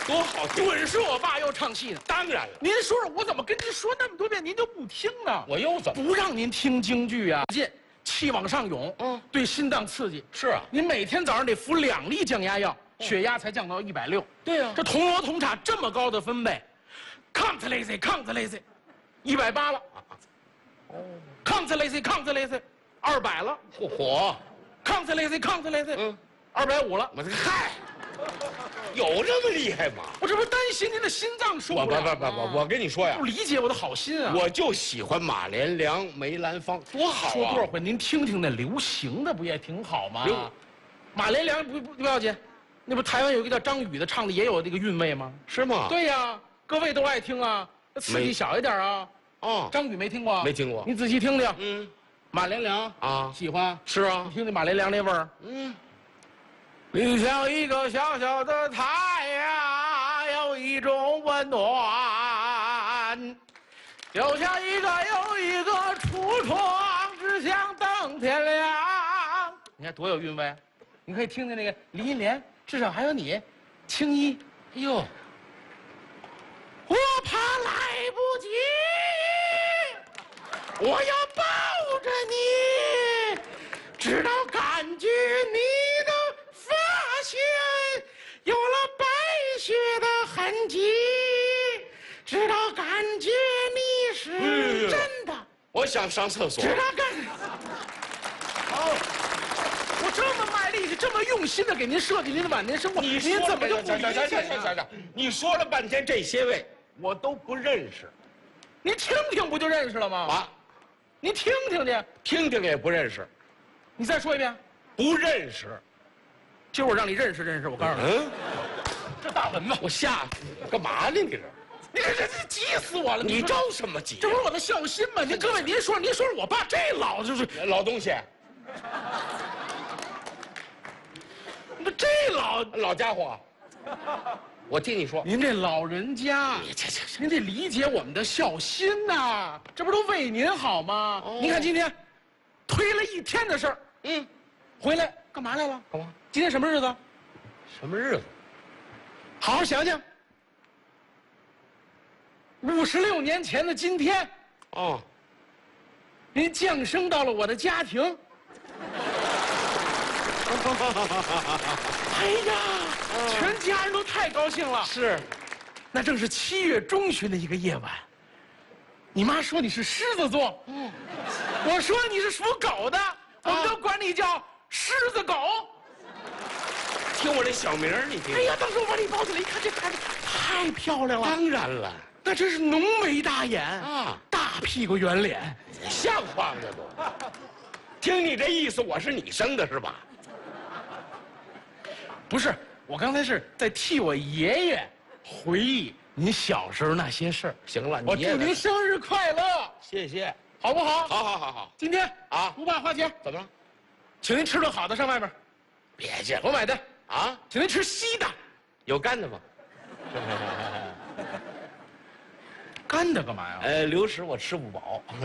多好听！ 准是我爸要唱戏呢。 当然了， 您说说，我怎么跟您说那么多遍，您就不听呢？ 我又怎么？ 不让您听京剧啊？进，气往上涌，对心脏刺激。 是啊， 您每天早上得服2粒降压药，血压才降到160。 对呀， 这铜锣铜叉这么高的分贝，抗子雷子抗子雷子，180了。哦，抗子雷子抗子雷子，200了。 火， 抗子雷子抗子雷子，250了。 我这个嗨，有这么厉害吗？ 我这不是担心您的心脏受不了吗？ 我跟你说呀不，理解我的好心啊！ 我就喜欢马连良、梅兰芳，多好啊！ 说多少回，您听听那流行的不也挺好吗？马连良不要紧，那不台湾有一个叫张宇的，唱的也有这个韵味吗？ 是吗？ 对呀，各位都爱听啊，刺激小一点啊。 哦， 张宇没听过？ 没听过。 你仔细听听。马连良啊， 喜欢。 是啊， 你听听马连良那味儿。你像一个小小的太阳，有一种温暖，就像一个又一个橱窗，只想等天亮。你看多有韵味！你可以听听那个林忆莲，至少还有你，青衣。哎呦，我怕来不及，我要抱着你，直到感觉你的发线有了白雪的痕迹，直到感觉你是真的。 我想上厕所。 直到感。好，我这么卖力气，这么用心的给您设计您的晚年生活，您怎么就不理解呢？ 你说了半天这些位，我都不认识。 您听听不就认识了吗？ 啊， 您听听去， 听听也不认识， 你再说一遍。 不认识。 今儿我让你认识认识，我告诉你，这大文子， 我吓死！干嘛呢？你这？ 你这急死我了！ 你着什么急？ 这不是我的孝心吗？您各位，您说我爸这老就是老东西， 那这老家伙，我听你说， 您这老人家，您得理解我们的孝心呐！这不都为您好吗？您看今天推了1天的事儿，回来干嘛来了？ 干嘛？ 今天什么日子？ 什么日子？ 好好想想。56年前的今天， 哦， 您降生到了我的家庭。哎呀，全家人都太高兴了。 是， 那正是7月中旬的一个夜晚。你妈说你是狮子座，我说你是属狗的，我们都管你叫狮子狗。 听我这小名儿，你听。 哎呀，当时我把你抱起来一看，这孩子太漂亮了。 当然了， 那真是浓眉大眼啊， 大屁股圆脸， 像话吗？这都。听你这意思，我是你生的是吧？ 不是，我刚才是在替我爷爷回忆您小时候那些事儿。 行了， 我祝您生日快乐， 谢谢， 好不好？ 好。 今天啊， 不怕花钱， 怎么了？ 请您吃顿好的，上外面， 别介了， 我买的啊， 请您吃稀的， 有干的吗？ 干的干嘛呀？ 流食我吃不饱。